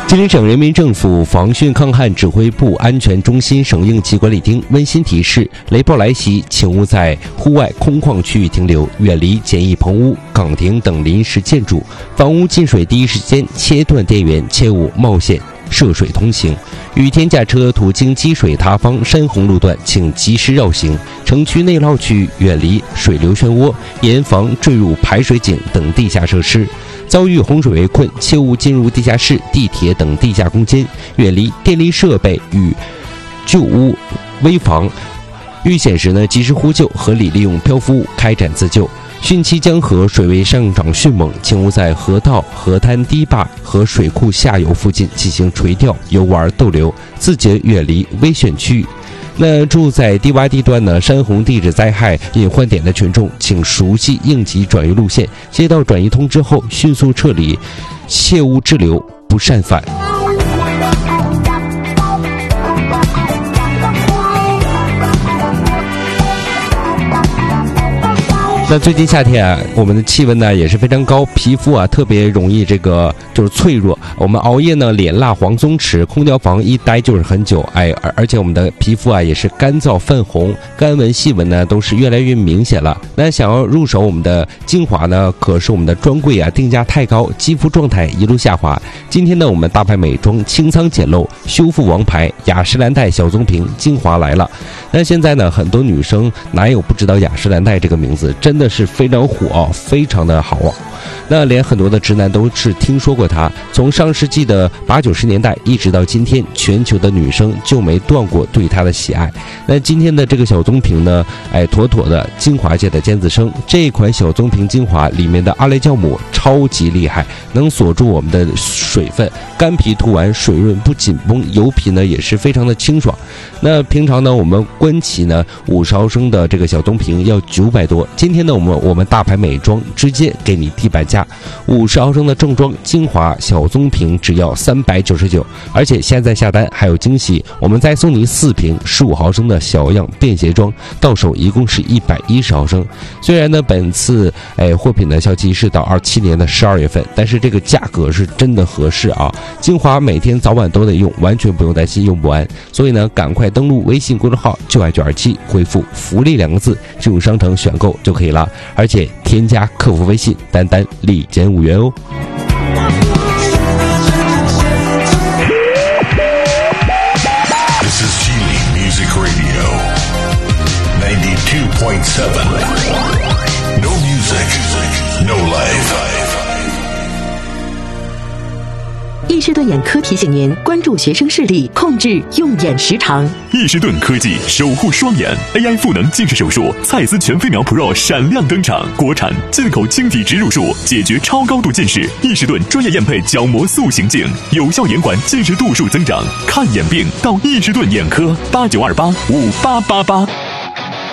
吉林省人民政府防汛抗旱指挥部安全中心省应急管理厅温馨提示：雷暴来袭，请勿在户外空旷区域停留，远离简易棚屋、岗亭等临时建筑。房屋进水第一时间切断电源，切勿冒险涉水通行。雨天驾车途经积水塌方、山洪路段，请及时绕行。城区内涝区远离水流漩涡，严防坠入排水井等地下设施。遭遇洪水围困，切勿进入地下室、地铁等地下空间，远离电力设备与旧屋、危房。遇险时呢，及时呼救，合理利用漂浮物开展自救。汛期江河水位上涨迅猛，请勿在河道、河滩堤坝和水库下游附近进行垂钓、游玩、逗留，自觉远离危险区域。那住在低洼地段呢，山洪地质灾害隐患点的群众，请熟悉应急转移路线，接到转移通知后迅速撤离，切勿滞留，不擅返。那最近夏天啊，我们的气温呢也是非常高，皮肤啊特别容易就是脆弱。我们熬夜呢，脸蜡黄松弛，空调房一待就是很久，而且我们的皮肤啊也是干燥泛红，干纹细纹呢都是越来越明显了。那想要入手我们的精华呢，可是我们的专柜啊定价太高，肌肤状态一路下滑。今天呢，我们大牌美妆清仓简陋修复王牌雅诗兰黛小棕瓶精华来了。那现在呢，很多女生哪有不知道雅诗兰黛这个名字，真的是非常火，非常的好啊。那连很多的直男都是听说过它。从上世纪的80、90年代一直到今天，全球的女生就没断过对它的喜爱。那今天的这个小棕瓶呢，妥妥的精华界的尖子生。这一款小棕瓶精华里面的阿雷酵母超级厉害，能锁住我们的水分，干皮涂完水润不紧绷，油皮呢也是非常的清爽。那平常呢，我们官旗呢50毫升的这个小棕瓶要900多，今天呢我们大牌美妆直接给你地板价，50毫升的正装精华小棕瓶只要399，而且现在下单还有惊喜，我们再送你4瓶15毫升的小样便携装，到手一共是110毫升。虽然呢本次货品的效期是到27年的12月份，但是这个价格是真的合适啊！精华每天早晚都得用，完全不用担心用不完。所以呢，赶快登录微信公众号就爱927，回复福利2个字进入商城选购就可以了，而且添加客服微信单单立减5元哦。 This is Chile Music Radio 92.7. No music, no life. 易士顿眼科提醒您关注学生视力，控制用眼时长。 易士顿科技守护双眼 AI 赋能近视手术，蔡司全飞秒 Pro 闪亮登场，国产进口晶体植入术，解决超高度近视。易士顿专业验配角膜塑形镜，有效延缓近视度数增长。看眼病到易士顿眼科，89285888。